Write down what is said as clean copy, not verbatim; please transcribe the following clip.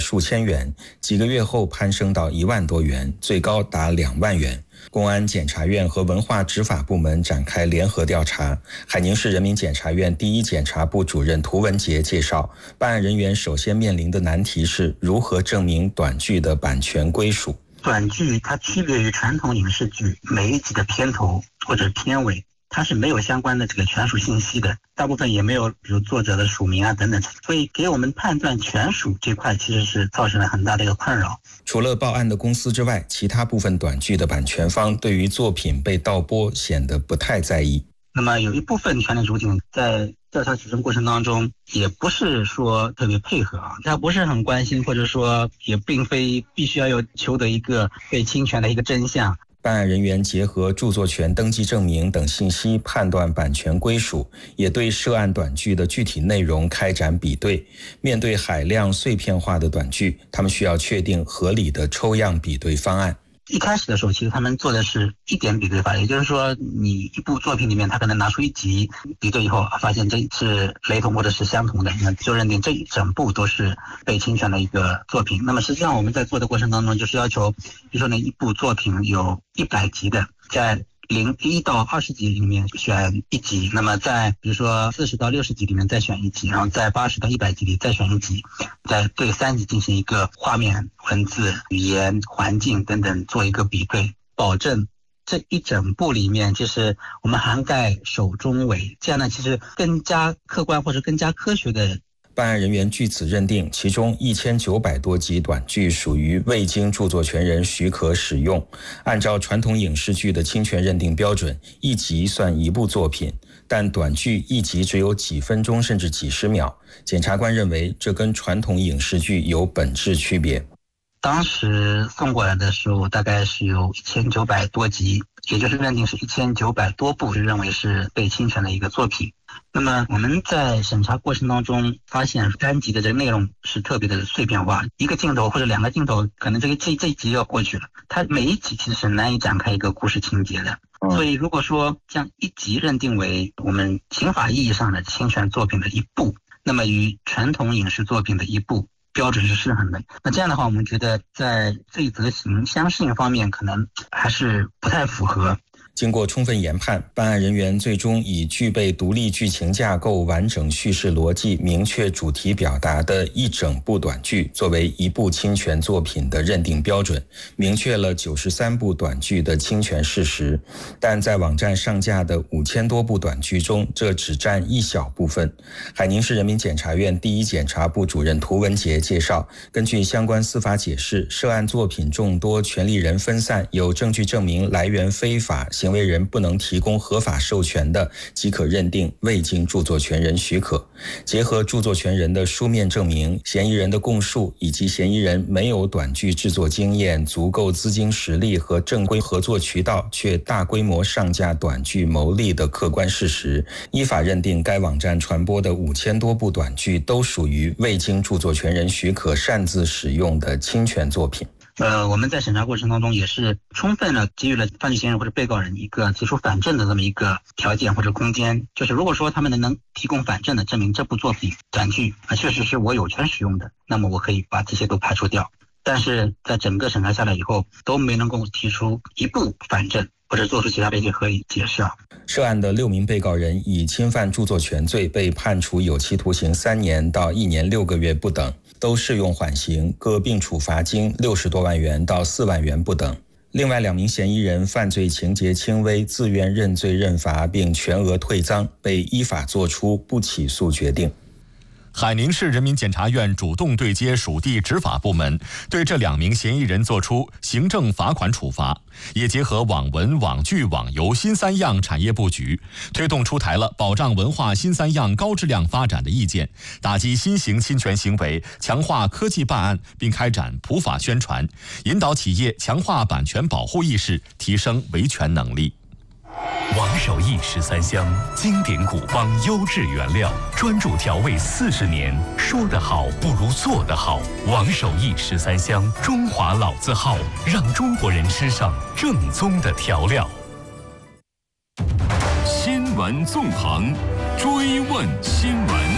数千元，几个月后攀升到1万多元，最高达2万元。公安检察院和文化执法部门展开联合调查。海宁市人民检察院第一检察部主任涂文杰介绍，办案人员首先面临的难题是如何证明短剧的版权归属。 短剧它区别于传统影视剧，每一集的片头或者片尾它是没有相关的这个权属信息的，大部分也没有比如作者的署名啊等等，所以给我们判断权属这块其实是造成了很大的一个困扰。 除了报案的公司之外，其他部分短剧的版权方对于作品被盗播显得不太在意。 那么有一部分权利主体在调查取证过程当中也不是说特别配合啊，他不是很关心，或者说也并非必须要求得一个被侵权的一个真相。 办案人员结合著作权登记证明等信息判断版权归属，也对涉案短剧的具体内容开展比对。面对海量碎片化的短剧，他们需要确定合理的抽样比对方案。 一开始的时候，其实他们做的是一点比对法，也就是说，你一部作品里面，他可能拿出一集比对以后，发现这是雷同或者是相同的，那就认定这一整部都是被侵权的一个作品。那么实际上我们在做的过程当中，就是要求，比如说呢，一部作品有100集的，在1到20集里面选1集，那么在比如说40到60集里面再选1集，然后在80到100集里再选1集，再对3集进行一个画面、文字、语言、环境等等做一个比对，保证这一整部里面就是我们涵盖首中尾，这样呢其实更加客观或者更加科学的。 办案人员据此认定，其中1900多集短剧属于未经著作权人许可使用。按照传统影视剧的侵权认定标准，一集算一部作品，但短剧一集只有几分钟甚至几十秒。检察官认为，这跟传统影视剧有本质区别。 当时送过来的时候，大概是有1900多集，也就是认定是1900多部，认为是被侵权的一个作品。那么我们在审查过程当中发现，单集的这个内容是特别的碎片化，一个镜头或者2个镜头，可能这一集要过去了，它每一集其实是难以展开一个故事情节的。所以如果说将一集认定为我们刑法意义上的侵权作品的一部，那么与传统影视作品的一部标准是失衡的。那这样的话，我们觉得在罪责刑相适应方面可能还是不太符合。 经过充分研判，办案人员最终以具备独立剧情架构、完整叙事逻辑、明确主题表达的一整部短剧作为一部侵权作品的认定标准，明确了93部短剧的侵权事实。但在网站上架的5000多部短剧中，这只占一小部分。海宁市人民检察院第一检察部主任涂文杰介绍，根据相关司法解释，涉案作品众多，权利人分散，有证据证明来源非法，行为人不能提供合法授权的，即可认定未经著作权人许可。结合著作权人的书面证明、嫌疑人的供述以及嫌疑人没有短剧制作经验、足够资金实力和正规合作渠道，却大规模上架短剧牟利的客观事实，依法认定该网站传播的5000多部短剧都属于未经著作权人许可擅自使用的侵权作品。 我们在审查过程当中也是充分的给予了犯罪嫌疑人或者被告人一个提出反证的这么一个条件或者空间，就是如果说他们能提供反证的证明这部作品短剧确实是我有权使用的，那么我可以把这些都排除掉。但是在整个审查下来以后，都没能够提出一部反证或者做出其他的一些合理解释。 涉案的6名被告人以侵犯著作权罪被判处有期徒刑3年到1年6个月不等，都适用缓刑，各并处罚金60多万元到4万元不等。另外2名嫌疑人犯罪情节轻微，自愿认罪认罚并全额退赃，被依法作出不起诉决定。 海宁市人民检察院主动对接属地执法部门，对这2名嫌疑人作出行政罚款处罚，也结合网文、网剧、网游新3样产业布局，推动出台了保障文化新3样高质量发展的意见，打击新型侵权行为，强化科技办案，并开展普法宣传，引导企业强化版权保护意识，提升维权能力。 王守义13香，经典古方优质原料，专注调味40年，说得好不如做得好。王守义13香，中华老字号，让中国人吃上正宗的调料。 新闻纵横，追问新闻。